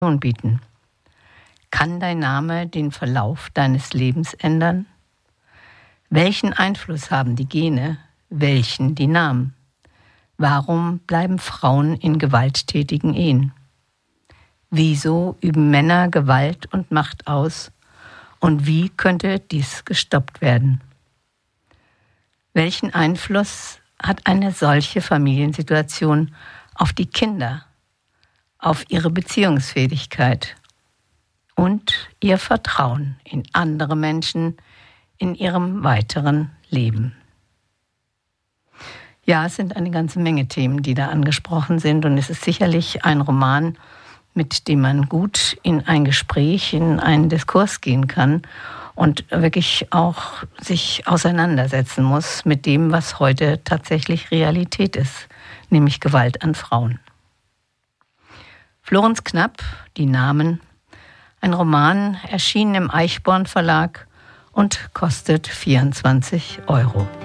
bieten. Kann dein Name den Verlauf deines Lebens ändern? Welchen Einfluss haben die Gene, welchen die Namen? Warum bleiben Frauen in gewalttätigen Ehen? Wieso üben Männer Gewalt und Macht aus? Und wie könnte dies gestoppt werden? Welchen Einfluss hat eine solche Familiensituation auf die Kinder, auf ihre Beziehungsfähigkeit und ihr Vertrauen in andere Menschen in ihrem weiteren Leben? Ja, es sind eine ganze Menge Themen, die da angesprochen sind, und es ist sicherlich ein Roman, mit dem man gut in ein Gespräch, in einen Diskurs gehen kann und wirklich auch sich auseinandersetzen muss mit dem, was heute tatsächlich Realität ist, nämlich Gewalt an Frauen. Florenz Knapp, Die Namen, ein Roman, erschienen im Eichborn Verlag und kostet 24 €.